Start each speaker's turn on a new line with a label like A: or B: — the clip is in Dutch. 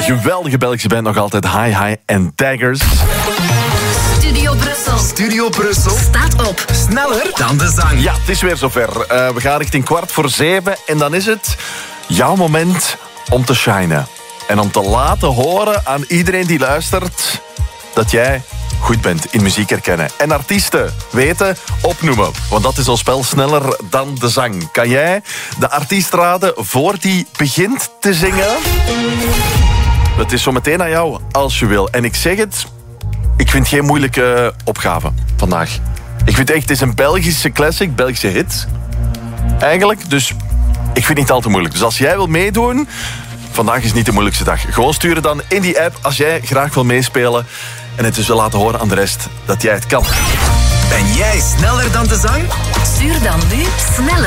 A: geweldige Belgische band nog altijd. Hi en Daggers.
B: Studio Brussel staat op. Sneller dan de zang.
A: Ja, het is weer zover. We gaan richting 6:15 en dan is het jouw moment om te shinen. En om te laten horen aan iedereen die luistert dat jij goed bent in muziek herkennen. En artiesten weten opnoemen. Want dat is ons spel sneller dan de zang. Kan jij de artiest raden voor die begint te zingen? Het is zo meteen aan jou als je wil. En ik zeg het, ik vind geen moeilijke opgave vandaag. Ik vind echt, het is een Belgische classic, Belgische hit. Eigenlijk, dus ik vind het niet al te moeilijk. Dus als jij wil meedoen, vandaag is niet de moeilijkste dag. Gewoon sturen dan in die app als jij graag wil meespelen. En het dus wil laten horen aan de rest dat jij het kan.
B: Ben jij sneller dan de zang?
C: Stuur dan nu sneller